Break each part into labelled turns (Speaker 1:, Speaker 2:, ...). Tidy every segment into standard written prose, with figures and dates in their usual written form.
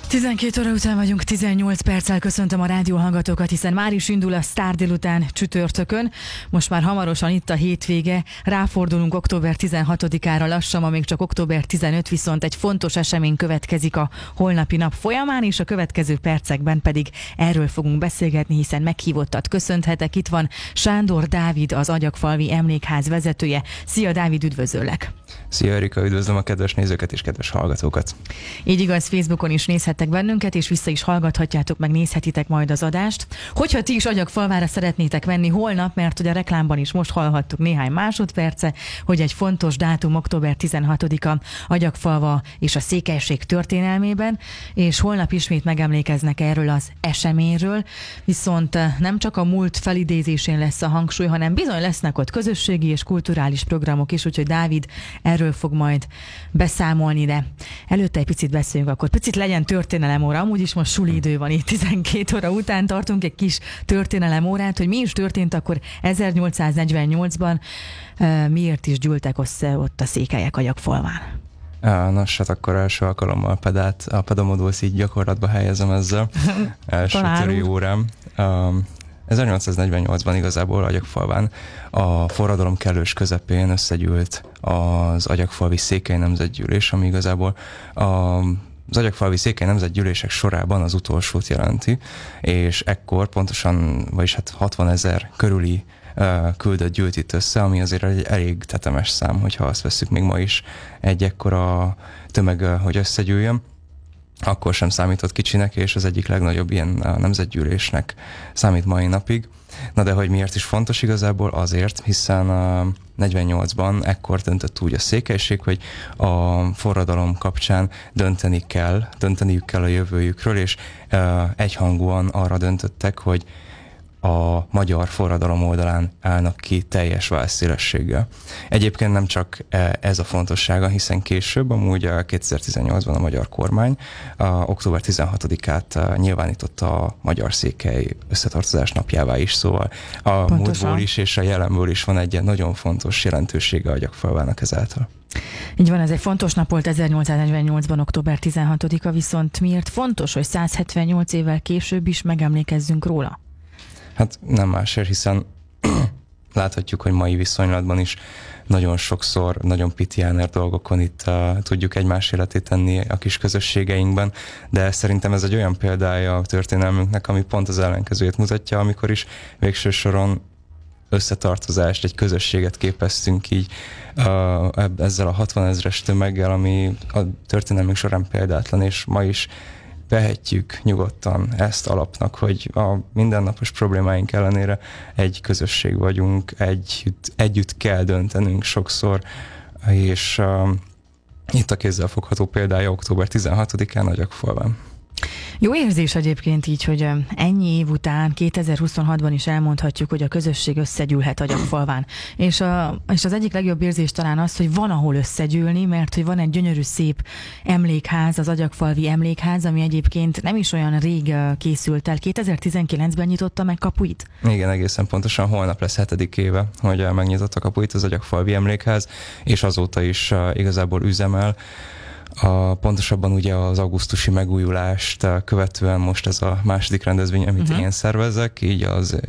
Speaker 1: 12 óra után vagyunk, 18 perccel köszöntöm a rádióhallgatókat, hiszen már is indul a Sztár délután csütörtökön. Most már hamarosan itt a hétvége, ráfordulunk október 16-ára, lassan, ma még csak október 15, viszont egy fontos esemény következik a holnapi nap folyamán, és a következő percekben pedig erről fogunk beszélgetni, hiszen meghívottat köszönhetek. Itt van Sándor Dávid, az Agyagfalvi Emlékház vezetője. Szia Dávid, üdvözöllek!
Speaker 2: Szia Erika, üdvözlöm a kedves nézőket és kedves hallgatókat!
Speaker 1: Így igaz, Facebookon is nézhettek bennünket, és vissza is hallgathatjátok, meg nézhetitek majd az adást. Hogyha ti is Agyagfalvára szeretnétek menni holnap, mert ugye a reklámban is most hallhattuk néhány másodperce, hogy egy fontos dátum október 16-a Agyagfalva és a székelység történelmében, és holnap ismét megemlékeznek erről az eseményről, viszont nem csak a múlt felidézésén lesz a hangsúly, hanem bizony lesznek ott közösségi és kulturális programok is, úgyhogy Dávid erről fog majd beszámolni, de előtte egy picit beszéljünk, akkor picit legyen történelem óra. Amúgy is most suli idő van, itt 12 óra után tartunk egy kis történelem órát, hogy mi is történt akkor 1848-ban, miért is gyűltek össze ott a székelyek Agyagfalván.
Speaker 2: Nos, hát akkor első alkalommal a pedamodulsz így gyakorlatba helyezem ezzel. Első töri órám. 1848-ban igazából Agyagfalván a forradalom kellős közepén összegyűlt az Agyagfalvi Székely Nemzetgyűlés, ami igazából az Agyagfalvi Székely Nemzetgyűlések sorában az utolsót jelenti, és ekkor pontosan, vagyis hát 60 000 körüli küldött gyűlt itt össze, ami azért egy elég tetemes szám, hogyha azt vesszük még ma is egy ekkora tömeg, hogy összegyűjjön. Akkor sem számított kicsinek, és az egyik legnagyobb ilyen nemzetgyűlésnek számít mai napig. Na de hogy miért is fontos igazából? Azért, hiszen 48-ban ekkor döntött úgy a székelység, hogy a forradalom kapcsán dönteniük kell a jövőjükről, és egyhangúan arra döntöttek, hogy a magyar forradalom oldalán állnak ki teljes válszélességgel. Egyébként nem csak ez a fontossága, hiszen később, amúgy 2018-ban a magyar kormány október 16-át nyilvánította a Magyar Székely Összetartozás napjává is, szóval a múltból is és a jelenből is van egy nagyon fontos jelentősége Agyagfalvának ezáltal.
Speaker 1: Így van, ez egy fontos nap volt 1848-ban, október 16-a, viszont miért fontos, hogy 178 évvel később is megemlékezzünk róla?
Speaker 2: Hát nem másért, hiszen láthatjuk, hogy mai viszonylatban is nagyon sokszor, nagyon pitiáner dolgokon itt tudjuk egymás életét tenni a kis közösségeinkben, de szerintem ez egy olyan példája a történelmünknek, ami pont az ellenkezőjét mutatja, amikor is végső soron összetartozást, egy közösséget képeztünk így ezzel a 60 000-es tömeggel, ami a történelmünk során példátlan, és ma is vehetjük nyugodtan ezt alapnak, hogy a mindennapos problémáink ellenére egy közösség vagyunk, együtt kell döntenünk sokszor, és itt a kézzelfogható példája október 16-án Agyagfalván.
Speaker 1: Jó érzés egyébként így, hogy ennyi év után, 2026-ban is elmondhatjuk, hogy a közösség összegyűlhet Agyagfalván. És az egyik legjobb érzés talán az, hogy van ahol összegyűlni, mert hogy van egy gyönyörű szép emlékház, az Agyagfalvi Emlékház, ami egyébként nem is olyan rég készült el. 2019-ben nyitotta meg kapuit?
Speaker 2: Igen, egészen pontosan holnap lesz 7. éve, hogy megnyitotta kapuit az Agyagfalvi Emlékház, és azóta is igazából üzemel. Pontosabban ugye az augusztusi megújulást követően most ez a második rendezvény, amit én szervezek, így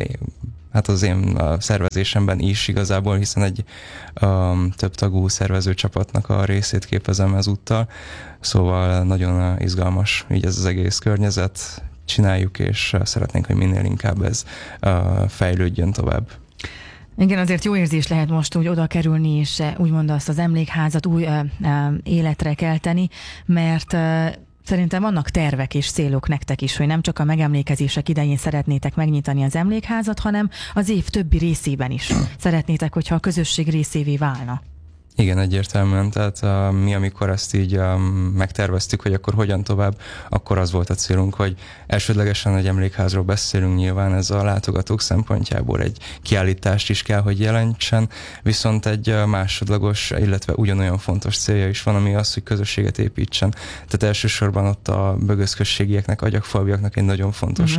Speaker 2: az én szervezésemben is igazából, hiszen egy több tagú szervezőcsapatnak a részét képezem ezúttal, szóval nagyon izgalmas így ez az egész környezet, csináljuk, és szeretnénk, hogy minél inkább ez fejlődjön tovább.
Speaker 1: Igen, azért jó érzés lehet most úgy oda kerülni, és úgymond azt az emlékházat új életre kelteni, mert szerintem vannak tervek és célok nektek is, hogy nem csak a megemlékezések idején szeretnétek megnyitani az emlékházat, hanem az év többi részében is szeretnétek, hogyha a közösség részévé válna.
Speaker 2: Igen, egyértelműen. Tehát mi, amikor ezt így megterveztük, hogy akkor hogyan tovább, akkor az volt a célunk, hogy elsődlegesen egy emlékházról beszélünk, nyilván ez a látogatók szempontjából egy kiállítást is kell, hogy jelentsen, viszont egy másodlagos, illetve ugyanolyan fontos célja is van, ami az, hogy közösséget építsen. Tehát elsősorban ott a bögözközségieknek, agyagfalviaknak egy nagyon fontos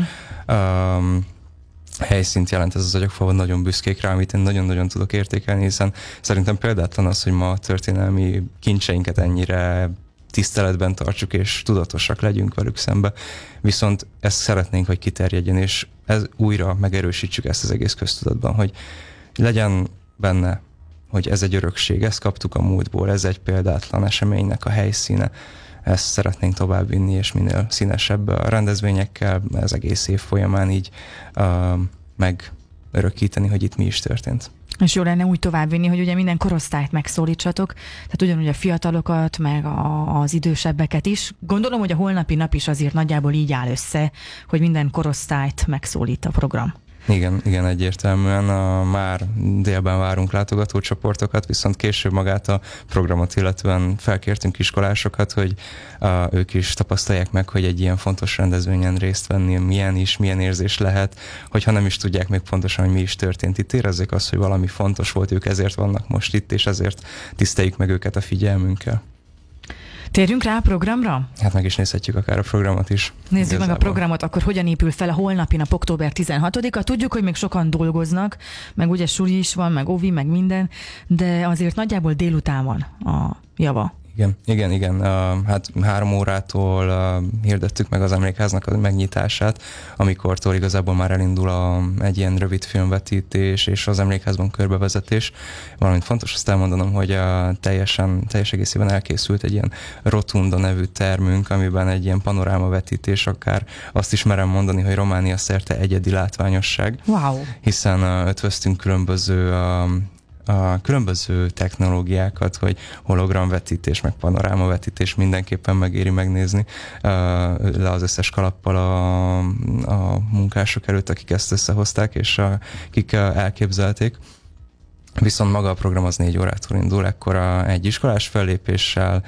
Speaker 2: helyszínt jelent ez az Agyagfalva, nagyon büszkék rá, amit én nagyon-nagyon tudok értékelni, hiszen szerintem példátlan az, hogy ma történelmi kincseinket ennyire tiszteletben tartsuk, és tudatosak legyünk velük szembe. Viszont ezt szeretnénk, hogy kiterjedjen, és ez újra megerősítsük ezt az egész köztudatban, hogy legyen benne, hogy ez egy örökség, ezt kaptuk a múltból, ez egy példátlan eseménynek a helyszíne, ezt szeretnénk továbbvinni, és minél színesebb rendezvényekkel az egész év folyamán így megörökíteni, hogy itt mi is történt.
Speaker 1: És jó lenne úgy továbbvinni, hogy ugye minden korosztályt megszólítsatok, tehát ugyanúgy a fiatalokat, meg az idősebbeket is. Gondolom, hogy a holnapi nap is azért nagyjából így áll össze, hogy minden korosztályt megszólít a program.
Speaker 2: Igen, egyértelműen már délben várunk látogatócsoportokat, viszont később magát a programot illetően felkértünk iskolásokat, hogy ők is tapasztalják meg, hogy egy ilyen fontos rendezvényen részt venni milyen érzés lehet, hogyha nem is tudják még pontosan, hogy mi is történt itt. Érezzék azt, hogy valami fontos volt, ők ezért vannak most itt, és ezért tiszteljük meg őket a figyelmünkkel.
Speaker 1: Térjünk rá a programra?
Speaker 2: Hát meg is nézhetjük akár a programot is.
Speaker 1: Nézzük igazából meg a programot, akkor hogyan épül fel a holnapi nap, október 16-a. Tudjuk, hogy még sokan dolgoznak, meg ugye suli is van, meg ovi, meg minden, de azért nagyjából délután van a java.
Speaker 2: Igen. Hát 3 órától hirdettük meg az emlékháznak a megnyitását, amikortól igazából már elindul egy ilyen rövid filmvetítés és az emlékházban körbevezetés. Valamint fontos azt elmondanom, hogy teljes egészében elkészült egy ilyen Rotunda nevű termünk, amiben egy ilyen panorámavetítés, akár azt is merem mondani, hogy Románia szerte egyedi látványosság.
Speaker 1: Wow.
Speaker 2: Hiszen ötvöztünk különböző technológiákat, hogy hologramvetítés, meg panorámavetítés mindenképpen megéri megnézni le az összes kalappal a munkások előtt, akik ezt összehozták, és akik elképzelték. Viszont maga a program az 4 órától indul, ekkor egy iskolás fellépéssel,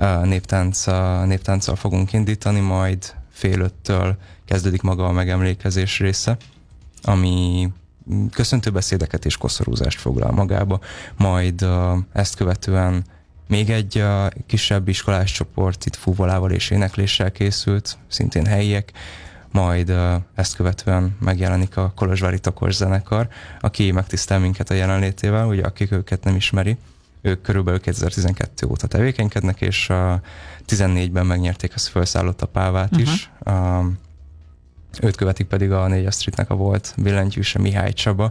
Speaker 2: néptánccal fogunk indítani, majd 4:30-től kezdődik maga a megemlékezés része, ami köszöntőbeszédeket és koszorúzást foglal magába, majd ezt követően még egy kisebb iskolás csoport itt fuvolával és énekléssel készült, szintén helyiek, majd ezt követően megjelenik a Kolozsvári Tokos zenekar, aki megtisztel minket a jelenlétével, ugye akik őket nem ismeri, ők körülbelül 2012 óta tevékenykednek, és 14-ben megnyerték, azt felszállott a Pávát is. Őt követik pedig a 4. Streetnek a volt billentyűse Mihály Csaba,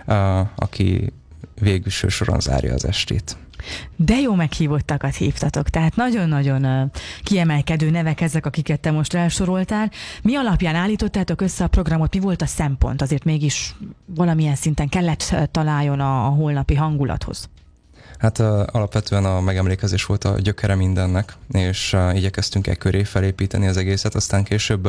Speaker 2: aki végülső soron zárja az estét.
Speaker 1: De jó meghívottakat hívtatok, tehát nagyon-nagyon kiemelkedő nevek ezek, akiket te most elsoroltál. Mi alapján állítottátok össze a programot, mi volt a szempont? Azért mégis valamilyen szinten kellett találjon a holnapi hangulathoz.
Speaker 2: Hát alapvetően a megemlékezés volt a gyökere mindennek, és igyekeztünk köré felépíteni az egészet, aztán később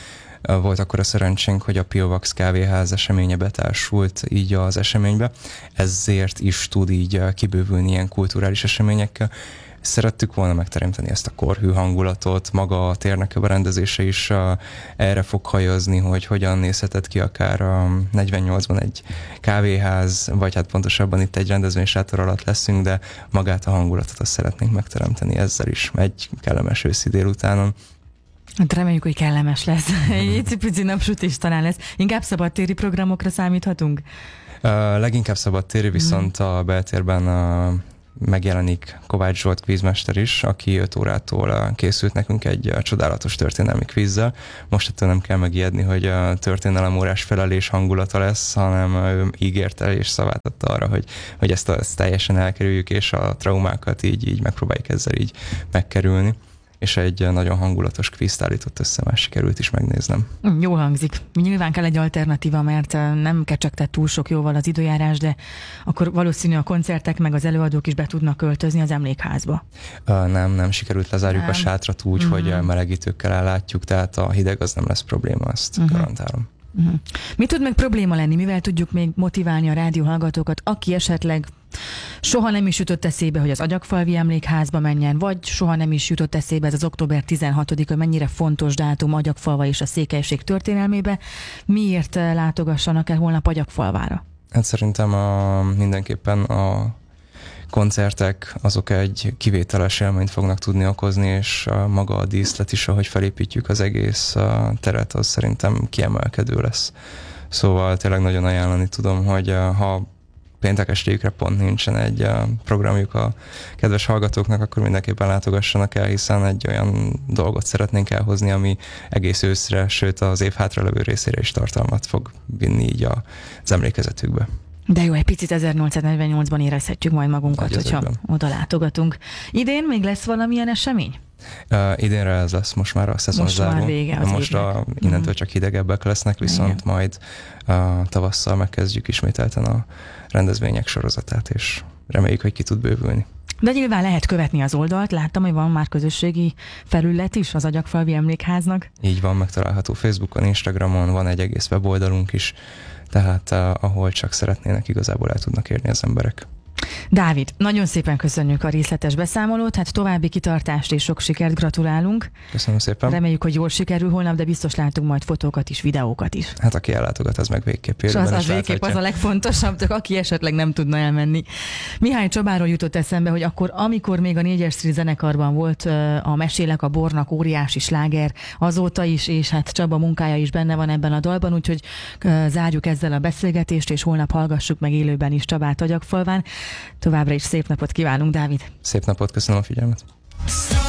Speaker 2: volt akkor a szerencsénk, hogy a Piovax kávéház eseménye betársult így az eseménybe, ezért is tud így kibővülni ilyen kulturális eseményekkel. Szerettük volna megteremteni ezt a korhű hangulatot, maga a térnek a berendezése is erre fog hajazni, hogy hogyan nézhetett ki akár a 48-ban egy kávéház, vagy hát pontosabban itt egy rendezvénysátor alatt leszünk, de magát a hangulatot azt szeretnénk megteremteni ezzel is egy kellemes őszi délutánon.
Speaker 1: Hát reméljük, hogy kellemes lesz. Egy icipici napsütés talán lesz. Inkább szabadtéri programokra számíthatunk?
Speaker 2: Leginkább szabadtéri, viszont a beltérben megjelenik Kovács Zsolt kvízmester is, aki 5 órától készült nekünk egy csodálatos történelmi kvízzel. Most ettől nem kell megijedni, hogy a történelemórás felelés hangulata lesz, hanem ő ígérte és szavát adta arra, hogy ezt teljesen elkerüljük, és a traumákat így megpróbáljuk ezzel így megkerülni. És egy nagyon hangulatos kvízt állított össze, már sikerült is megnéznem.
Speaker 1: Jól hangzik. Nyilván kell egy alternatíva, mert nem kecsegtett túl sok jóval az időjárás, de akkor valószínű a koncertek meg az előadók is be tudnak költözni az emlékházba.
Speaker 2: Nem sikerült lezárjuk a sátrat úgy, hogy melegítőkkel ellátjuk, tehát a hideg az nem lesz probléma, azt garantálom.
Speaker 1: Mi tud meg probléma lenni? Mivel tudjuk még motiválni a rádióhallgatókat, aki esetleg soha nem is jutott eszébe, hogy az Agyagfalvi Emlékházba menjen, vagy soha nem is jutott eszébe ez az október 16-a, mennyire fontos dátum Agyagfalva és a székelység történelmébe. Miért látogassanak el holnap Agyagfalvára?
Speaker 2: Hát szerintem mindenképpen a koncertek azok egy kivételes élményt fognak tudni okozni, és maga a díszlet is, ahogy felépítjük az egész teret, az szerintem kiemelkedő lesz. Szóval tényleg nagyon ajánlani tudom, hogy ha péntek estéjükre pont nincsen egy programjuk a kedves hallgatóknak, akkor mindenképpen látogassanak el, hiszen egy olyan dolgot szeretnénk elhozni, ami egész őszre, sőt az év hátralevő részére is tartalmat fog vinni így az emlékezetükbe.
Speaker 1: De jó, egy picit 1848-ban érezhetjük majd magunkat, hogyha oda látogatunk. Idén még lesz valamilyen esemény?
Speaker 2: Idénre ez lesz most már a szezonzáró.
Speaker 1: Most már vége az
Speaker 2: most innentől csak hidegebbek lesznek, viszont majd tavasszal megkezdjük ismételten a rendezvények sorozatát, és reméljük, hogy ki tud bővülni.
Speaker 1: De nyilván lehet követni az oldalt, láttam, hogy van már közösségi felület is az Agyagfalvi Emlékháznak.
Speaker 2: Így van, megtalálható Facebookon, Instagramon, van egy egész weboldalunk is, tehát ahol csak szeretnének, igazából el tudnak érni az emberek.
Speaker 1: Dávid, nagyon szépen köszönjük a részletes beszámolót, hát további kitartást és sok sikert gratulálunk.
Speaker 2: Köszönöm szépen.
Speaker 1: Reméljük, hogy jól sikerül holnap, de biztos látunk majd fotókat is, videókat is.
Speaker 2: Hát aki ellátogat, az meg végképp
Speaker 1: és az végképp az a legfontosabb, csak aki esetleg nem tudna elmenni. Mihály Csabáról jutott eszembe, hogy akkor, amikor még a 4-es Street zenekarban volt a Mesélek a bornak óriási sláger, azóta is, és hát Csaba munkája is benne van ebben a dalban, úgyhogy zárjuk ezzel a beszélgetést, és holnap hallgassuk meg élőben is Csabát Agyagfalván. Továbbra is szép napot kívánunk, Dávid!
Speaker 2: Szép napot, köszönöm a figyelmet!